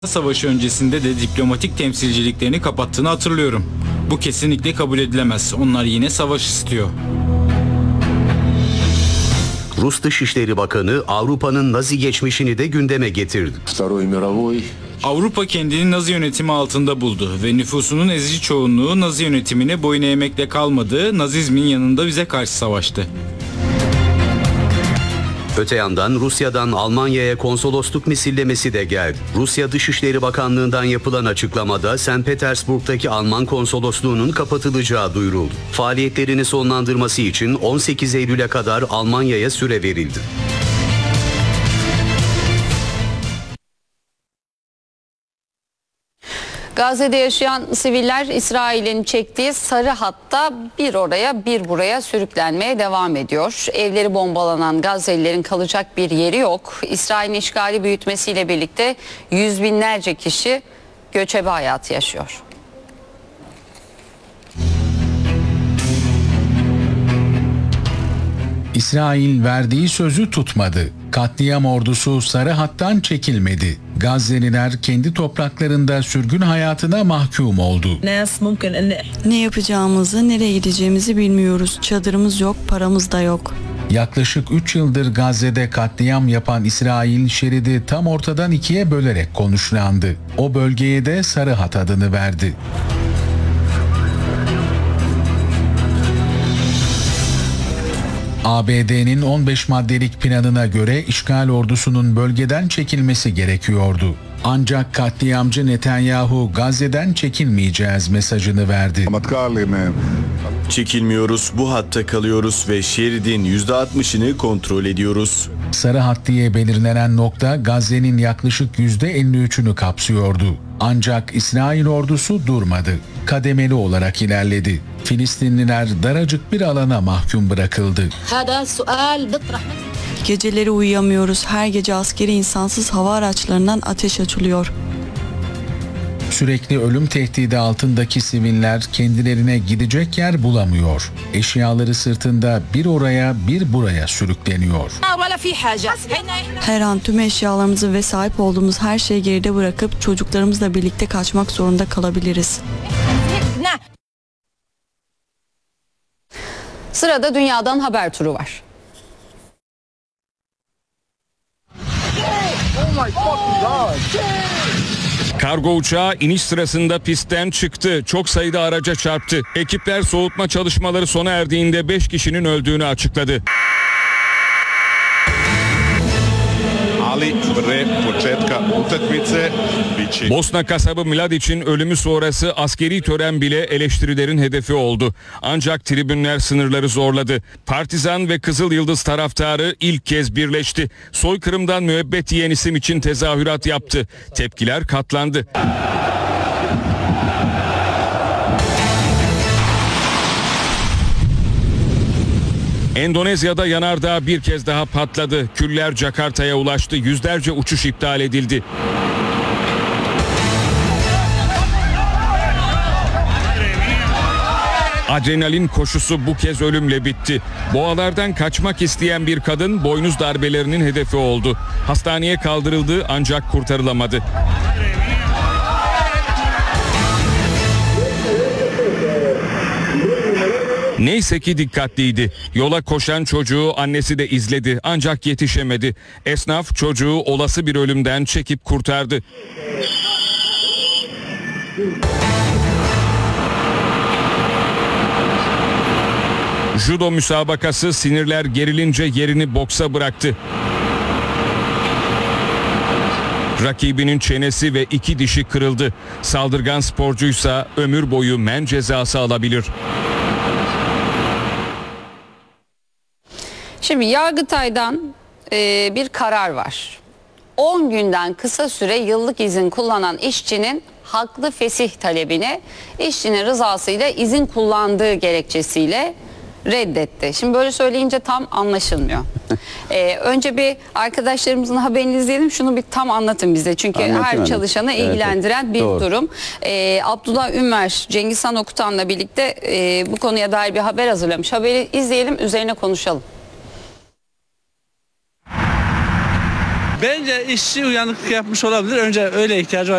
Savaşı öncesinde de diplomatik temsilciliklerini kapattığını hatırlıyorum. Bu kesinlikle kabul edilemez. Onlar yine savaş istiyor. Rus Dışişleri Bakanı Avrupa'nın Nazi geçmişini de gündeme getirdi. Avrupa kendini Nazi yönetimi altında buldu ve nüfusunun ezici çoğunluğu Nazi yönetimine boyun eğmekle kalmadı, Nazizmin yanında bize karşı savaştı. Öte yandan Rusya'dan Almanya'ya konsolosluk misillemesi de geldi. Rusya Dışişleri Bakanlığı'ndan yapılan açıklamada St. Petersburg'daki Alman konsolosluğunun kapatılacağı duyuruldu. Faaliyetlerini sonlandırması için 18 Eylül'e kadar Almanya'ya süre verildi. Gazze'de yaşayan siviller İsrail'in çektiği sarı hatta bir oraya bir buraya sürüklenmeye devam ediyor. Evleri bombalanan Gazze'lilerin kalacak bir yeri yok. İsrail'in işgali büyütmesiyle birlikte yüz binlerce kişi göçebe hayatı yaşıyor. İsrail verdiği sözü tutmadı. Katliam ordusu sarı hattan çekilmedi. Gazze'liler kendi topraklarında sürgün hayatına mahkum oldu. Ne yapacağımızı, nereye gideceğimizi bilmiyoruz. Çadırımız yok, paramız da yok. Yaklaşık 3 yıldır Gazze'de katliam yapan İsrail şeridi tam ortadan ikiye bölerek konuşlandı. O bölgeye de Sarı Hat adını verdi. ABD'nin 15 maddelik planına göre işgal ordusunun bölgeden çekilmesi gerekiyordu. Ancak katliamcı Netanyahu Gazze'den çekilmeyeceğiz mesajını verdi. Çekilmiyoruz, bu hatta kalıyoruz ve şeridin %60'ını kontrol ediyoruz. Sarı Hat diye belirlenen nokta Gazze'nin yaklaşık %53'ünü kapsıyordu. Ancak İsrail ordusu durmadı. Kademeli olarak ilerledi. Filistinliler daracık bir alana mahkum bırakıldı. Geceleri uyuyamıyoruz. Her gece askeri insansız hava araçlarından ateş açılıyor. Sürekli ölüm tehdidi altındaki siviller kendilerine gidecek yer bulamıyor. Eşyaları sırtında bir oraya bir buraya sürükleniyor. Her an tüm eşyalarımızı ve sahip olduğumuz her şeyi geride bırakıp çocuklarımızla birlikte kaçmak zorunda kalabiliriz. Sırada dünyadan haber turu var. Kargo uçağı iniş sırasında pistten çıktı. Çok sayıda araca çarptı. Ekipler soğutma çalışmaları sona erdiğinde 5 kişinin öldüğünü açıkladı. Bosna kasabı Mladić'in ölümü sonrası askeri tören bile eleştirilerin hedefi oldu. Ancak tribünler sınırları zorladı. Partizan ve Kızıl Yıldız taraftarı ilk kez birleşti. Soykırımdan müebbet yiyen isim için tezahürat yaptı. Tepkiler katlandı. Endonezya'da yanardağ bir kez daha patladı. Küller Jakarta'ya ulaştı. Yüzlerce uçuş iptal edildi. Adrenalin koşusu bu kez ölümle bitti. Boğalardan kaçmak isteyen bir kadın boynuz darbelerinin hedefi oldu. Hastaneye kaldırıldı ancak kurtarılamadı. Neyse ki dikkatliydi. Yola koşan çocuğu annesi de izledi ancak yetişemedi. Esnaf çocuğu olası bir ölümden çekip kurtardı. Judo müsabakası sinirler gerilince yerini boksa bıraktı. Rakibinin çenesi ve 2 dişi kırıldı. Saldırgan sporcuysa ömür boyu men cezası alabilir. Şimdi Yargıtay'dan bir karar var. 10 günden kısa süre yıllık izin kullanan işçinin haklı fesih talebini işçinin rızasıyla izin kullandığı gerekçesiyle reddetti. Şimdi böyle söyleyince tam anlaşılmıyor. Önce bir arkadaşlarımızın haberini izleyelim. Şunu bir tam anlatın bize. Çünkü her çalışanı ilgilendiren bir durum. Abdullah Ünver, Cengiz Han Okutan'la birlikte bu konuya dair bir haber hazırlamış. Haberi izleyelim, üzerine konuşalım. Bence işçi uyanıklık yapmış olabilir. Önce öyle ihtiyacı var.